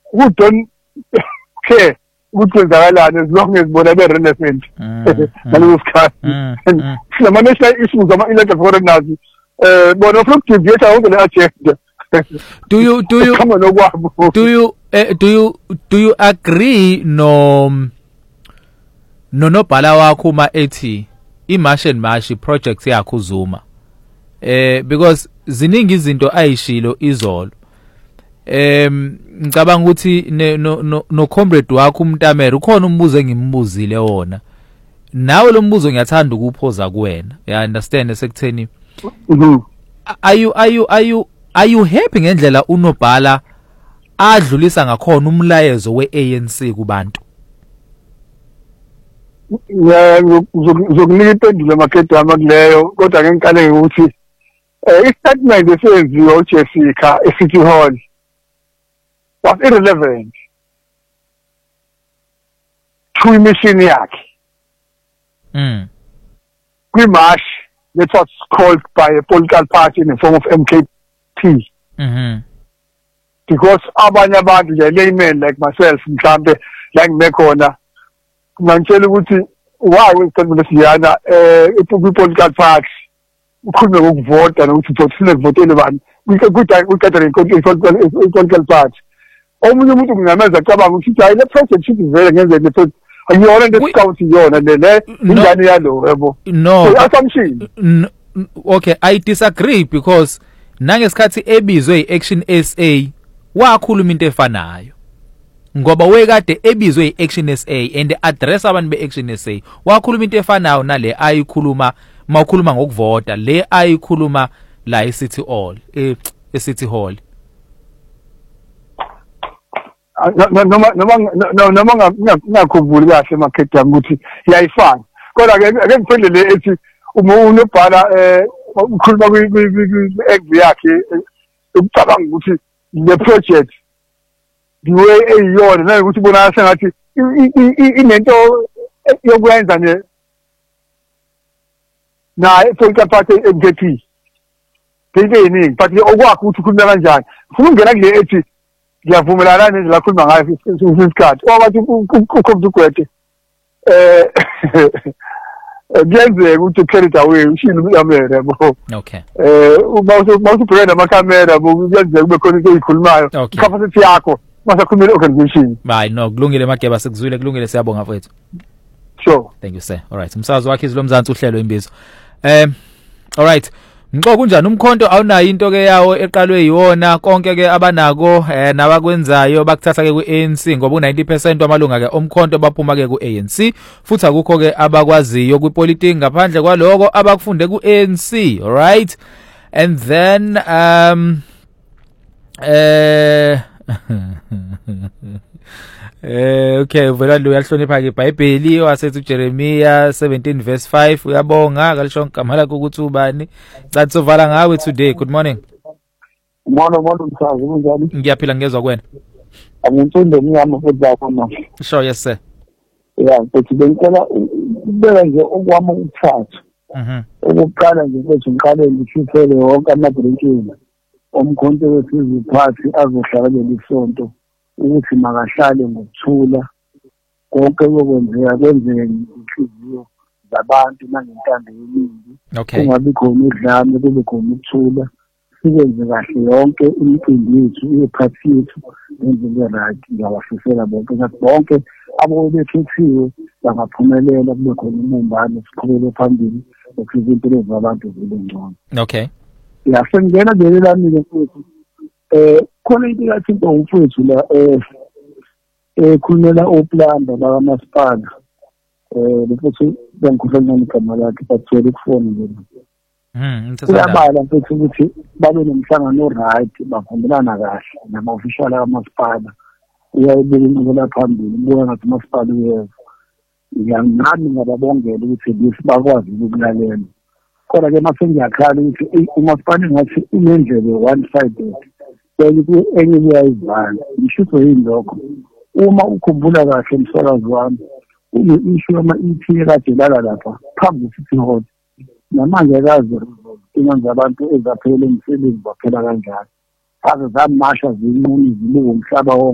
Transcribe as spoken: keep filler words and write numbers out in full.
who don't care ukuthi kwenzakalani as long as bona be relevant ngaleso sikhathi sinama national issues ama elected foreigners eh bona ufuna ukudiviyetha wonke le agenda. Do you do you do you uh, do you do you agree no no nobhala wakho uma ethi iMarsh and Marsh project yakho uZuma eh because ziningi izinto ayishilo izolo em ngicabanga ukuthi no no, no comrade wakho uMntamere ukhona umbuzo engimbuzile wona nawe lo mbuzo ngiyathanda ukuphoza kuwena you understand esekutheni are you are you are you are you happy ngendlela unobhala adlulisa ngakhona umlayezo we-A N C kubantu? Yeah, zokunika impendulo makhetha kuleyo kodwa ke ngikale ukuthi eh istatement esenziwe uJessica eCity Hall was irrelevant to mission yakhe. Mm. Kwi-march that was called by a political party in the form of M K P. Mhm. Because abanye abantu nje laymen like myself mhlambe la ngimekhona ngantshela ukuthi why wesicelo lesiyana eh i-political party ukhulume ngokuvota nokuthi uzothina ukuvotela bani kwi-gathering political party. Omunye umuntu ngingamenza acabanga ukuthi hayi le project should vele ngenze le project ayona le scout yona le le ingane yalo yebo. No. Assumption. Okay, I disagree because nangesikhathi ebizwe iAction S A wakhuluma into efanayo ngoba wekade ebizwe iAction S A and address abantu beAction S A wakhuluma into efanayo nale ayikhuluma mawukhuluma ngokuvota le ayikhuluma la eCity Hall e eCity Hall noma noma noma ngakhumbuli kahle makhetha ukuthi yayifana kodwa ke ake ngiphendule ethi uma unobhala eh ukhuluma kwi yakhe ucabanga ukuthi le project the way eyiyona nayikuthi bona sengathi inento yokwenza ne na political party M K P phinde iningi but okwakho ukuthi ukhuluma kanjani ufuna ungena kule ethi ngiyavumelana nendlela akhuluma ngayo isikhathi owathi ukhomba ugwete eh ngiyenzeka ukuthi credit away ushilo uMntamere yabo. Okay. Eh uma usubheka namakhamera kuyenzeka kube khona into eyikhulumayo capacity yakho masakhulumela organization. Hayi no kulungile Mageba sikuzwile kulungile siyabonga mfowethu. Sure. Thank you sir. All right. Umsakazo wakhe izilo mzansi uhlelo imbizo. Eh all right. Ngixoxa kunjani umkhonto awunayo into ke yawo eqalwe yiwona konke ke abanako eh nabakwenzayo bakuthatha ke ku-A N C ngoba u-ninety percent wamalunga ke omkhonto baphuma ke ku-A N C futhi akukho ke abakwaziyo kwipolitiki ngaphandle kwaloko abakufunde ku-A N C. All right. And then um eh Eh okay vela lo yahlonipha ke iBhayibheli wasethi uJeremiah seventeen verse five uyabonga kalisho igama lakho ukuthi ubani cathi sovala ngawe today. Good morning. Mona mona msazi unjani? Ngiyaphila ngezwe kwena. Angimfundo ngiyama futhi yakho na. Sure yes sir. Yeah but bengicela ubeka nje okwami ukuthatha. Mhm. Ukuqala nje ukuthi ngiqale ngishithele wonke amabrenkini omkhonto wesizwe party azohlakalela isonto ukuthi makahlale ngokuthula konke okwenzeka kwenzeke inhliziyo zabantu nangentando yeningi. Okay. Kungabi khona udlame kube khona ukuthula sibenze kahle yonke imicimbi yethu iphathi yethu ngendlela right ngiyawafisela bonke ngathi bonke abo bekhethiwe bangaphumelela kube khona umumbane siqhubele phambili ukuthi impilo zabantu zibe ngcono. Okay. Yasengena nje lami futhi eh khona into yathi into umfowethu la eh ekhulumela oplanda la kamasipala eh futhi bengikhuluma ngegama lakhe bathole kufona nje. Mhm uyabala futhi ukuthi babe nomhlangano right bavumelana kahle nama official kamasipala uyayibeka inqubela phambili buya ngathi umasipala uyeza ngiyangani ngababongela ukuthi bisi bakwazi ukulalela kodwa ke mase ngiyakhala ukuthi umasipala ngathi inendlebe one sided bese enye uyayivala ishutho yini lokho uma ukhumbula kahle umsakazi wami une issue ama E P kade lala lapha phambi City Hall namanje akazi inga abantu ezaphela emsebenzi baphela kanjani ave zamasha zinquni zibuka umhlaba